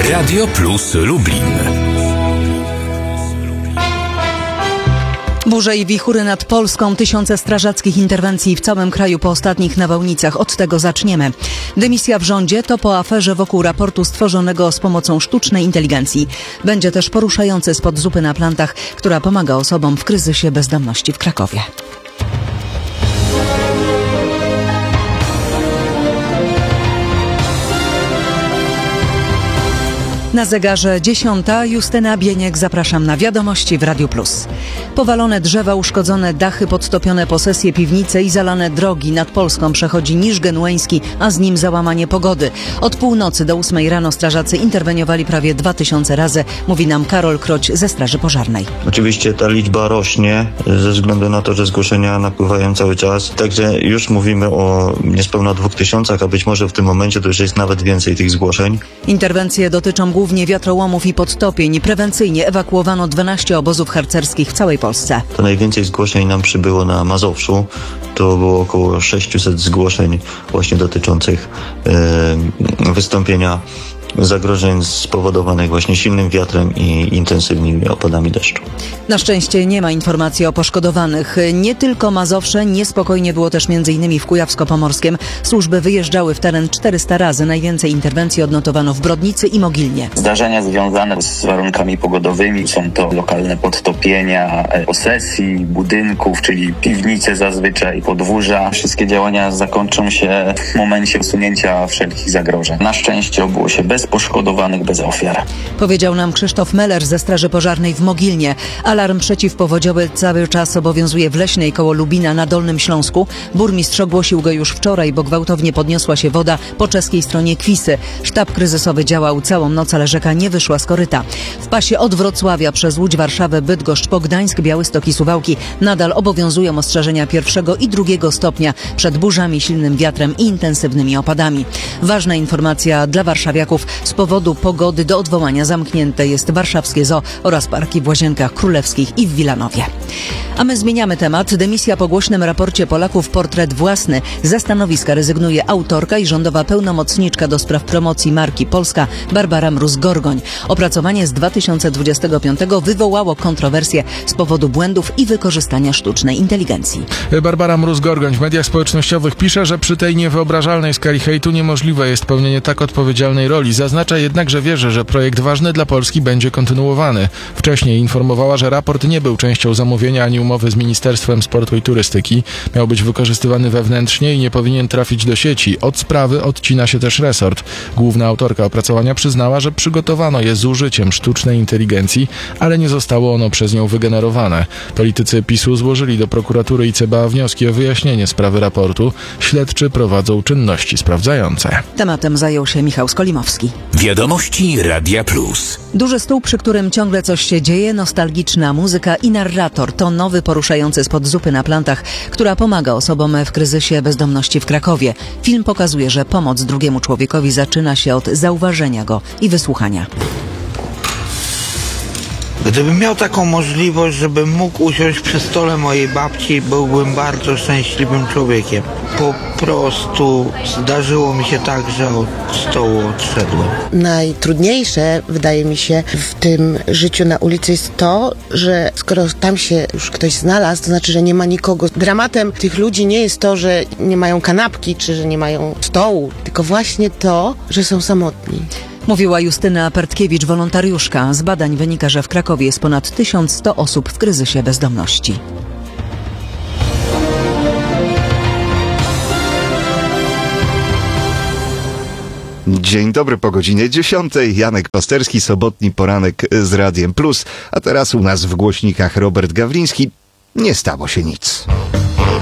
Radio Plus Lublin. Burze i wichury nad Polską, tysiące strażackich interwencji w całym kraju po ostatnich nawałnicach. Od tego zaczniemy. Dymisja w rządzie to po aferze wokół raportu stworzonego z pomocą sztucznej inteligencji. Będzie też poruszający spod zupy na plantach, która pomaga osobom w kryzysie bezdomności w Krakowie. Na zegarze 10. Justyna Bieniek, zapraszam na wiadomości w Radiu Plus. Powalone drzewa, uszkodzone dachy, podtopione posesje, piwnice i zalane drogi. Nad Polską przechodzi niż genueński, a z nim załamanie pogody. Od północy do 8 rano strażacy interweniowali prawie 2000 razy, mówi nam Karol Kroć ze Straży Pożarnej. Oczywiście ta liczba rośnie ze względu na to, że zgłoszenia napływają cały czas. Także już mówimy o niespełna 2000, a być może w tym momencie to już jest nawet więcej tych zgłoszeń. Interwencje dotyczą głównie wiatrołomów i podtopień. Prewencyjnie ewakuowano 12 obozów harcerskich w całej Polsce. To najwięcej zgłoszeń nam przybyło na Mazowszu. To było około 600 zgłoszeń właśnie dotyczących wystąpienia zagrożeń spowodowanych właśnie silnym wiatrem i intensywnymi opadami deszczu. Na szczęście nie ma informacji o poszkodowanych. Nie tylko Mazowsze, niespokojnie było też m.in. w Kujawsko-Pomorskiem. Służby wyjeżdżały w teren 400 razy. Najwięcej interwencji odnotowano w Brodnicy i Mogilnie. Zdarzenia związane z warunkami pogodowymi są to lokalne podtopienia posesji, budynków, czyli piwnice zazwyczaj, podwórza. Wszystkie działania zakończą się w momencie usunięcia wszelkich zagrożeń. Na szczęście obyło się bez poszkodowanych, bez ofiar. Powiedział nam Krzysztof Meller ze Straży Pożarnej w Mogilnie. Alarm przeciwpowodziowy cały czas obowiązuje w Leśnej koło Lubina na Dolnym Śląsku. Burmistrz ogłosił go już wczoraj, bo gwałtownie podniosła się woda po czeskiej stronie Kwisy. Sztab kryzysowy działał całą noc, ale rzeka nie wyszła z koryta. W pasie od Wrocławia przez Łódź, Warszawę, Bydgoszcz po Gdańsk, Białystok i Suwałki nadal obowiązują ostrzeżenia 1. i 2. stopnia przed burzami, silnym wiatrem i intensywnymi opadami. Ważna informacja dla warszawiaków. Z powodu pogody do odwołania zamknięte jest warszawskie zoo oraz parki w Łazienkach Królewskich i w Wilanowie. A my zmieniamy temat. Dymisja po głośnym raporcie Polaków Portret Własny. Ze stanowiska rezygnuje autorka i rządowa pełnomocniczka do spraw promocji marki Polska Barbara Mróz-Gorgoń. Opracowanie z 2025 wywołało kontrowersje z powodu błędów i wykorzystania sztucznej inteligencji. Barbara Mróz-Gorgoń w mediach społecznościowych pisze, że przy tej niewyobrażalnej skali hejtu niemożliwe jest pełnienie tak odpowiedzialnej roli. Zaznacza jednak, że wierzy, że projekt ważny dla Polski będzie kontynuowany. Wcześniej informowała, że raport nie był częścią zamówienia ani umowy z Ministerstwem Sportu i Turystyki. Miał być wykorzystywany wewnętrznie i nie powinien trafić do sieci. Od sprawy odcina się też resort. Główna autorka opracowania przyznała, że przygotowano je z użyciem sztucznej inteligencji, ale nie zostało ono przez nią wygenerowane. Politycy PiS-u złożyli do prokuratury i CBA wnioski o wyjaśnienie sprawy raportu. Śledczy prowadzą czynności sprawdzające. Tematem zajął się Michał Skolimowski. Wiadomości Radia Plus. Duży stół, przy którym ciągle coś się dzieje, nostalgiczna muzyka i narrator to nowy poruszający spod zupy na plantach, która pomaga osobom w kryzysie bezdomności w Krakowie. Film pokazuje, że pomoc drugiemu człowiekowi zaczyna się od zauważenia go i wysłuchania. Gdybym miał taką możliwość, żebym mógł usiąść przy stole mojej babci, byłbym bardzo szczęśliwym człowiekiem. Po prostu zdarzyło mi się tak, że od stołu odszedłem. Najtrudniejsze, wydaje mi się, w tym życiu na ulicy jest to, że skoro tam się już ktoś znalazł, to znaczy, że nie ma nikogo. Dramatem tych ludzi nie jest to, że nie mają kanapki, czy że nie mają stołu, tylko właśnie to, że są samotni. Mówiła Justyna Pertkiewicz, wolontariuszka. Z badań wynika, że w Krakowie jest ponad 1100 osób w kryzysie bezdomności. Dzień dobry, po godzinie 10. Janek Pasterski, sobotni poranek z Radiem Plus. A teraz u nas w głośnikach Robert Gawliński. Nie stało się nic.